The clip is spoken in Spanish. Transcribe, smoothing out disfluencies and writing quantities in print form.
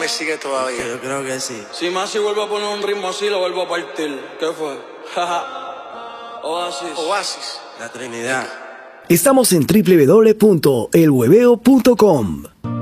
que sigue todavía. Yo creo que sí. Si más si vuelvo a poner un ritmo así, lo vuelvo a partir. ¿Qué fue? Oasis. Oasis. La Trinidad. Estamos en www.elhueveo.com.